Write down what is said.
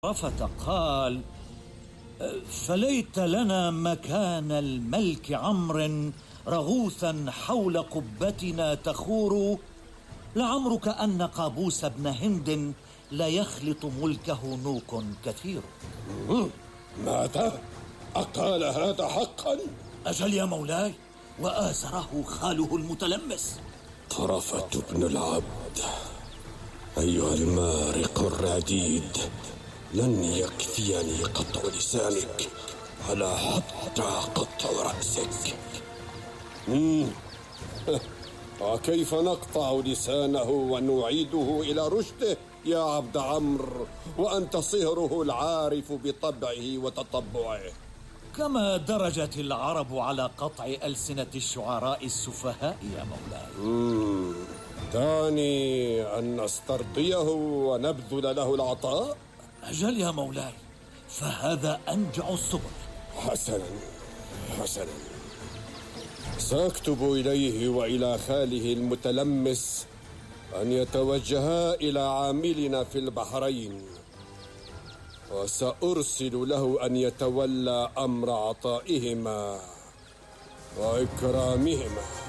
رفت قال: فليت لنا مكان الملك عمرو رغوثا حول قبتنا تخور، لعمرك أن قابوس بن هند لا يخلط ملكه نوك كثير. ماذا؟ أقال هذا حقا؟ أجل يا مولاي، وآزره خاله المتلمس. طرفة بن العبد، أيها المارق الرديد، لن يكفيني قطع لسانك على حتى قطع رأسك. وكيف نقطع لسانه ونعيده إلى رشده يا عبد عمرو، وأنت صهره العارف بطبعه وتطبعه؟ كما درجت العرب على قطع ألسنة الشعراء السفهاء يا مولاي. دعني أن نسترضيه ونبذل له العطاء. أجل يا مولاي، فهذا أنجع السبل. حسنا، سأكتب إليه وإلى خاله المتلمس أن يتوجها إلى عاملنا في البحرين، وسأرسل له أن يتولى أمر عطائهما وإكرامهما.